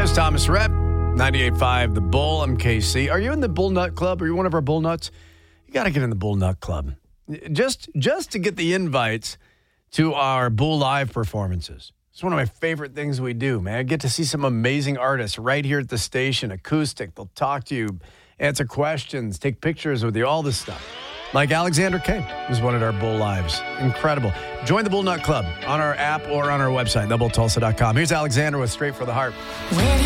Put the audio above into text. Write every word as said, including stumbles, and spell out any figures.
Chris Thomas Rep, ninety-eight point five The Bull. I'm K C. Are you in the Bull Nut Club? Are you one of our Bull Nuts? You got to get in the Bull Nut Club. Just, just to get the invites to our Bull Live performances. It's one of my favorite things we do, man. I get to see some amazing artists right here at the station, acoustic. They'll talk to you, answer questions, take pictures with you, all this stuff. Like Alexander Kane, who's one of our Bull Lives. Incredible. Join the Bull Nut Club on our app or on our website, the bull tulsa dot com. Here's Alexander with Straight for the Heart.